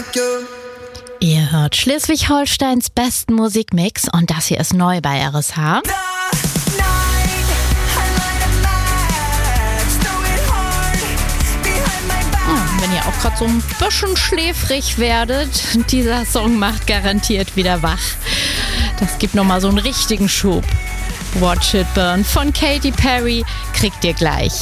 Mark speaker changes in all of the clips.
Speaker 1: Ihr hört Schleswig-Holsteins besten Musikmix und das hier ist neu bei RSH. Wenn ihr auch gerade so ein bisschen schläfrig werdet, dieser Song macht garantiert wieder wach. Das gibt nochmal so einen richtigen Schub. Watch It Burn von Katy Perry kriegt ihr gleich.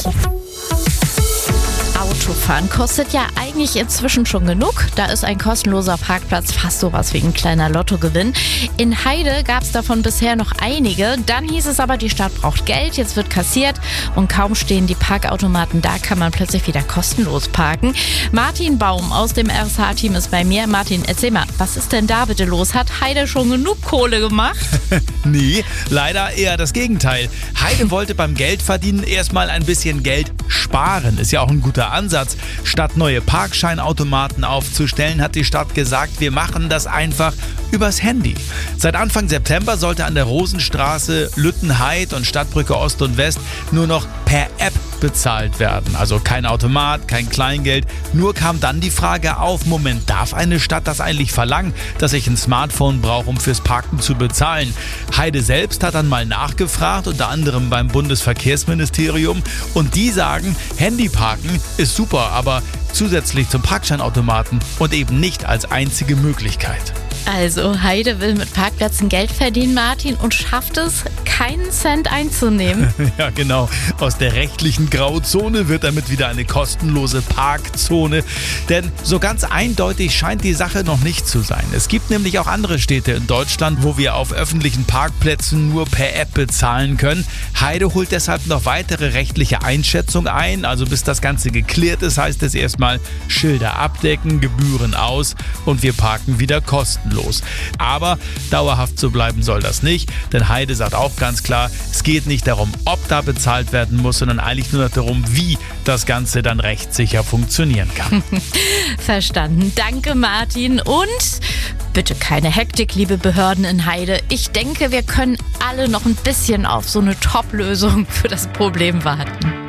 Speaker 1: Autofahren kostet ja eigentlich inzwischen schon genug. Da ist ein kostenloser Parkplatz fast sowas wie ein kleiner Lottogewinn. In Heide gab es davon bisher noch einige. Dann hieß es aber, die Stadt braucht Geld, jetzt wird kassiert und kaum stehen die Parkautomaten da, kann man plötzlich wieder kostenlos parken. Martin Baum aus dem RSH-Team ist bei mir. Martin, erzähl mal, was ist denn da bitte los? Hat Heide schon genug Kohle gemacht?
Speaker 2: Nee, leider eher das Gegenteil. Heide wollte beim Geldverdienen erstmal ein bisschen Geld sparen. Ist ja auch ein guter Ansatz. Statt neue Parkscheinautomaten aufzustellen, hat die Stadt gesagt, wir machen das einfach übers Handy. Seit Anfang September sollte an der Rosenstraße, Lüttenheid und Stadtbrücke Ost und West nur noch per App bezahlt werden. Also kein Automat, kein Kleingeld. Nur kam dann die Frage auf, Moment, darf eine Stadt das eigentlich verlangen, dass ich ein Smartphone brauche, um fürs Parken zu bezahlen? Heide selbst hat dann mal nachgefragt, unter anderem beim Bundesverkehrsministerium. Und die sagen, Handyparken ist super, aber zusätzlich zum Parkscheinautomaten und eben nicht als einzige Möglichkeit.
Speaker 1: Also Heide will mit Parkplätzen Geld verdienen, Martin, und schafft es, keinen Cent einzunehmen.
Speaker 2: Ja, genau. Aus der rechtlichen Grauzone wird damit wieder eine kostenlose Parkzone. Denn so ganz eindeutig scheint die Sache noch nicht zu sein. Es gibt nämlich auch andere Städte in Deutschland, wo wir auf öffentlichen Parkplätzen nur per App bezahlen können. Heide holt deshalb noch weitere rechtliche Einschätzung ein. Also bis das Ganze geklärt ist, heißt es erstmal Schilder abdecken, Gebühren aus und wir parken wieder kostenlos. Aber dauerhaft so bleiben soll das nicht, denn Heide sagt auch ganz klar, es geht nicht darum, ob da bezahlt werden muss, sondern eigentlich nur darum, wie das Ganze dann rechtssicher funktionieren kann.
Speaker 1: Verstanden. Danke, Martin. Und bitte keine Hektik, liebe Behörden in Heide. Ich denke, wir können alle noch ein bisschen auf so eine Top-Lösung für das Problem warten.